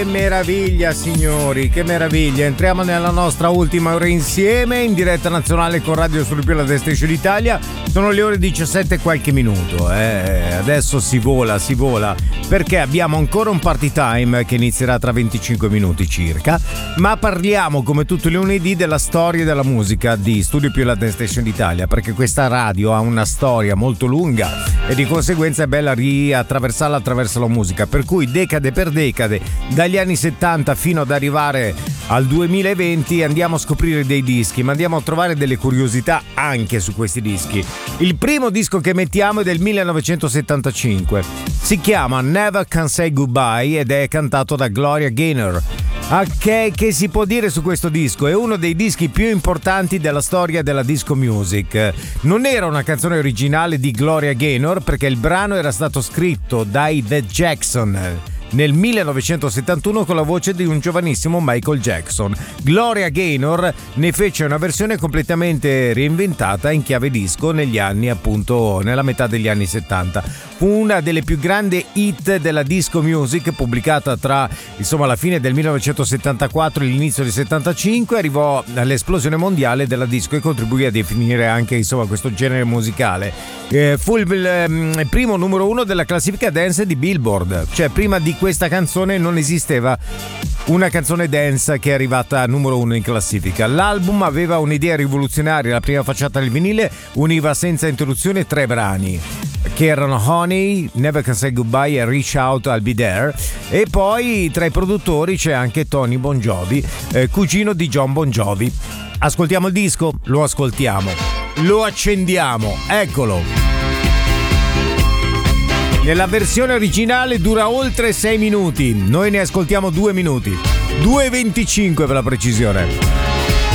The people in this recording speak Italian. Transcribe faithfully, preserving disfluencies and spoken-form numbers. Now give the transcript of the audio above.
Che meraviglia, signori, che meraviglia. Entriamo nella nostra ultima ora insieme in diretta nazionale con Radio Studio La Destination Italia. Sono le ore diciassette e qualche minuto, eh. Adesso si vola, si vola, perché abbiamo ancora un party time che inizierà tra venticinque minuti circa, ma parliamo come tutti i lunedì della storia della musica di Studio Più La Destination Italia, perché questa radio ha una storia molto lunga e di conseguenza è bella riattraversarla attraverso la musica, per cui decade per decade, dagli anni settanta fino ad arrivare al duemilaventi andiamo a scoprire dei dischi, ma andiamo a trovare delle curiosità anche su questi dischi. Il primo disco che mettiamo è del millenovecentosettantacinque, si chiama Never Can Say Goodbye ed è cantato da Gloria Gaynor. Ah, che, che si può dire su questo disco? È uno dei dischi più importanti della storia della disco music. Non era una canzone originale di Gloria Gaynor, perché il brano era stato scritto dai The Jackson nel millenovecentosettantuno con la voce di un giovanissimo Michael Jackson. Gloria Gaynor ne fece una versione completamente reinventata in chiave disco negli anni, appunto, nella metà degli anni settanta. Fu una delle più grandi hit della disco music, pubblicata tra, insomma, la fine del millenovecentosettantaquattro e l'inizio del settantacinque, arrivò all'esplosione mondiale della disco e contribuì a definire anche, insomma, questo genere musicale. Eh, fu il, il primo numero uno della classifica dance di Billboard, cioè prima di questa canzone non esisteva una canzone dance che è arrivata a numero uno in classifica. L'album aveva un'idea rivoluzionaria. La prima facciata del vinile univa senza interruzione tre brani, che erano Honey, Never Can Say Goodbye e Reach Out, I'll Be There. E poi tra i produttori c'è anche Tony Bon Jovi, eh, cugino di John Bon Jovi. Ascoltiamo il disco? Lo ascoltiamo, lo accendiamo, eccolo. Nella versione originale dura oltre sei minuti, noi ne ascoltiamo due minuti, due e venticinque per la precisione.